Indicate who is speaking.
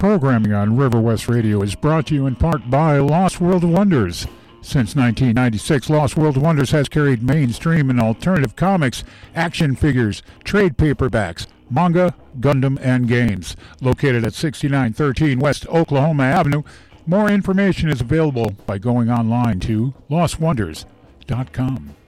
Speaker 1: programming on River West Radio is brought to you in part by Lost World Wonders. Since 1996, Lost World Wonders has carried mainstream and alternative comics, action figures, trade paperbacks, manga, Gundam, and games. Located at 6913 West Oklahoma Avenue, more information is available by going online to lostwonders.com.